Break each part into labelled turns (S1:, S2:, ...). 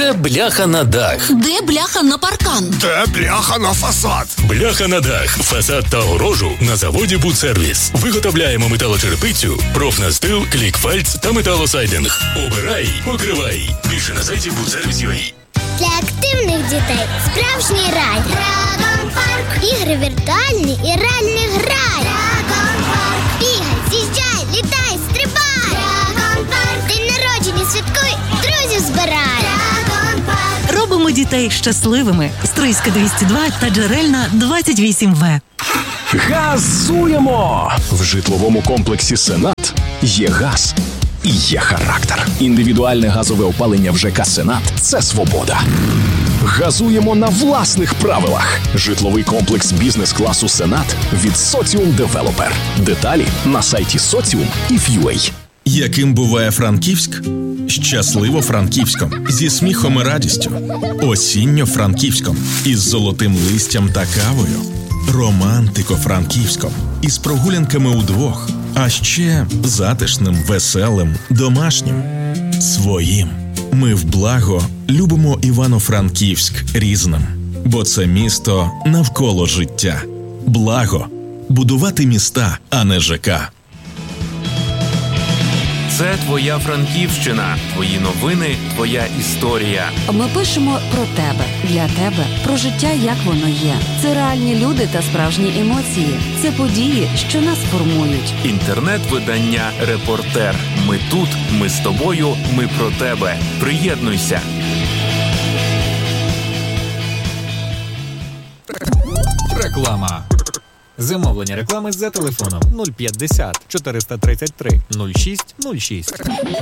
S1: Де бляха на дах?
S2: Де бляха на паркан?
S3: Де бляха на фасад?
S1: Бляха на дах, фасад та огорожу на заводі «Будсервіс». Виготовляємо металочерепицю, профнастил, клікфальц та металосайдинг. Обирай, покривай. Більше на сайті «Будсервіс.UA».
S4: Для активних дітей справжній рай. Драгон Парк. Ігри віртуальні і реальний грай. Драгон Парк. Бігай, з'їжджай, літай, стрибай. Драгон Парк. День народження святкуй, друзів збирай. Драгон Парк.
S5: Робимо дітей щасливими. Стрийська 202 та Джерельна 28В.
S6: Газуємо! В житловому комплексі «Сенат» є газ і є характер. Індивідуальне газове опалення в ЖК «Сенат» – це свобода. Газуємо на власних правилах. Житловий комплекс бізнес-класу «Сенат» від «Соціум Девелопер». Деталі на сайті Socium.UA.
S7: Яким буває Франківськ? Щасливо Франківськом, зі сміхом і радістю. Осінньо Франківськом, із золотим листям та кавою. Романтико Франківськом, із прогулянками удвох. А ще затишним, веселим, домашнім. Своїм. Ми в благо любимо Івано-Франківськ різним. Бо це місто навколо життя. Благо. Будувати міста, а не ЖК.
S8: Це твоя Франківщина, твої новини, твоя історія.
S9: Ми пишемо про тебе, для тебе, про життя, як воно є. Це реальні люди та справжні емоції. Це події, що нас формують.
S8: Інтернет-видання «Репортер». Ми тут, ми з тобою, ми про тебе. Приєднуйся.
S10: Реклама. Замовлення реклами за телефоном 050 433 06 06.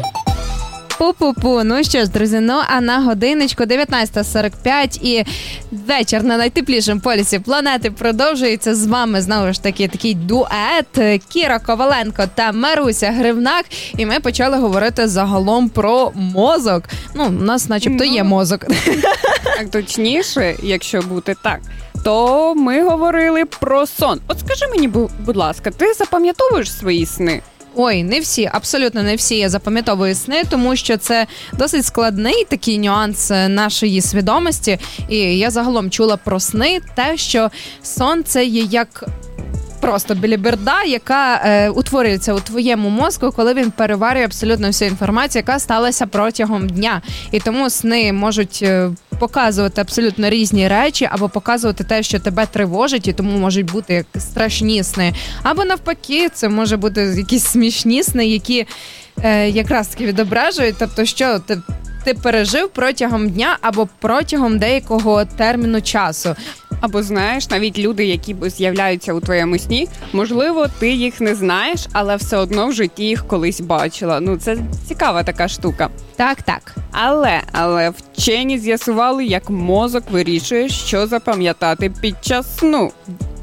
S11: Пу-пу-пу. Ну що ж, друзі, а на годиночку 19:45 і вечір на найтеплішому полюсі планети продовжується. З вами, знову ж таки, такий дует Кіра Коваленко та Маруся Гривнак. І ми почали говорити загалом про мозок. У нас начебто є мозок.
S12: Так, точніше, якщо бути так, то ми говорили про сон. От скажи мені, будь ласка, ти запам'ятовуєш свої сни?
S11: Ой, не всі, абсолютно не всі я запам'ятовую сни, тому що це досить складний такий нюанс нашої свідомості. І я загалом чула про сни те, що сон – це є як просто біліберда, яка утворюється у твоєму мозку, коли він переварює абсолютно всю інформацію, яка сталася протягом дня. І тому сни можуть показувати абсолютно різні речі, або показувати те, що тебе тривожить, і тому можуть бути страшні сни. Або навпаки, це може бути якісь смішні сни, які якраз таки відображують, тобто, що ти пережив протягом дня або протягом деякого терміну часу.
S12: Або, знаєш, навіть люди, які з'являються у твоєму сні, можливо, ти їх не знаєш, але все одно в житті їх колись бачила. Це цікава така штука.
S11: Так.
S12: Але вчені з'ясували, як мозок вирішує, що запам'ятати під час сну.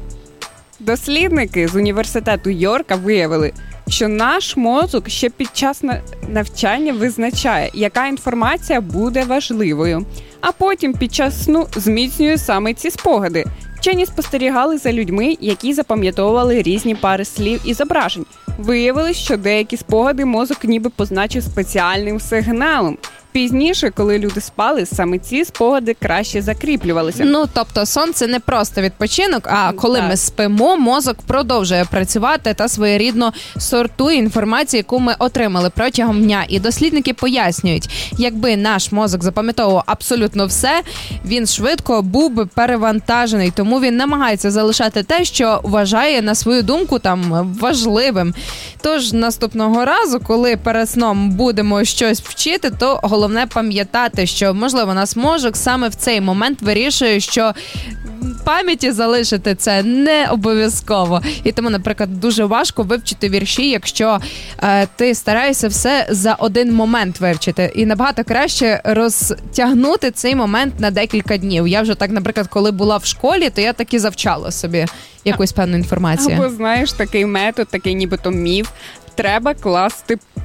S12: Дослідники з університету Йорка виявили, що наш мозок ще під час навчання визначає, яка інформація буде важливою, а потім під час сну зміцнює саме ці спогади. Вчені спостерігали за людьми, які запам'ятовували різні пари слів і зображень. Виявилось, що деякі спогади мозок ніби позначив спеціальним сигналом. Пізніше, коли люди спали, саме ці спогади краще закріплювалися.
S11: Тобто сон – це не просто відпочинок, а коли ми спимо, мозок продовжує працювати та своєрідно сортує інформацію, яку ми отримали протягом дня. І дослідники пояснюють, якби наш мозок запам'ятовував абсолютно все, він швидко був би перевантажений, тому він намагається залишати те, що вважає, на свою думку, важливим. Тож наступного разу, коли перед сном будемо щось вчити, то головне пам'ятати, що, можливо, наш мозок саме в цей момент вирішує, що в пам'яті залишити це не обов'язково. І тому, наприклад, дуже важко вивчити вірші, якщо ти стараєшся все за один момент вивчити. І набагато краще розтягнути цей момент на декілька днів. Я вже так, наприклад, коли була в школі, то я так і завчала собі якусь певну інформацію.
S12: Або, знаєш, такий метод, такий нібито міф. Треба класти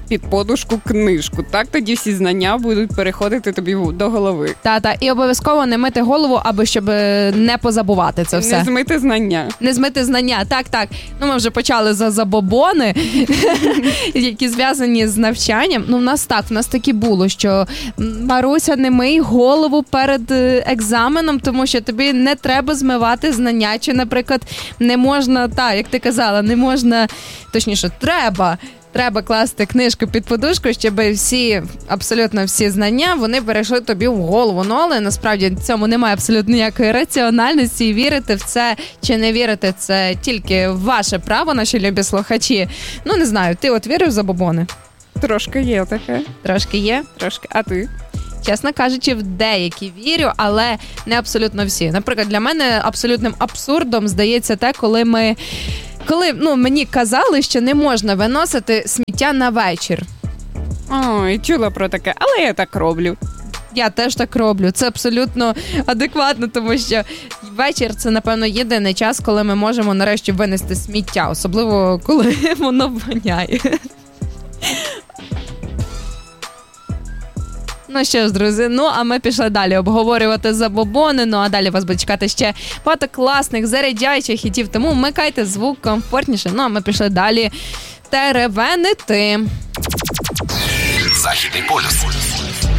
S12: під подушку книжку. Так тоді всі знання будуть переходити тобі до голови.
S11: Та, і обов'язково не мити голову, аби щоб не позабувати це все.
S12: Не змити знання.
S11: Не змити знання, так. Ну, ми вже почали за забобони, які зв'язані з навчанням. Ну, в нас таки було, що Маруся, не мий голову перед екзаменом, тому що тобі не треба змивати знання. Чи, наприклад, не можна, як ти казала, не можна, точніше, треба класти книжку під подушку, щоб абсолютно всі знання, вони перейшли тобі в голову. Ну, але насправді в цьому немає абсолютно ніякої раціональності, і вірити в це чи не вірити, це тільки ваше право, наші любі слухачі. Ну, не знаю, ти от вірив в забобони?
S12: Трошки є таке.
S11: Трошки є?
S12: Трошки. А ти?
S11: Чесно кажучи, в деякі вірю, але не абсолютно всі. Наприклад, для мене абсолютним абсурдом здається те, коли мені казали, що не можна виносити сміття на вечір.
S12: Ой, чула про таке, але я так роблю.
S11: Я теж так роблю. Це абсолютно адекватно, тому що вечір – це, напевно, єдиний час, коли ми можемо нарешті винести сміття, особливо, коли воно воняє. Ну що ж, друзі, а ми пішли далі обговорювати забобони, а далі вас буде чекати ще багато класних, заряджаючих хітів, тому вмикайте звук комфортніше, а ми пішли далі теревенити.
S3: Західний полюс.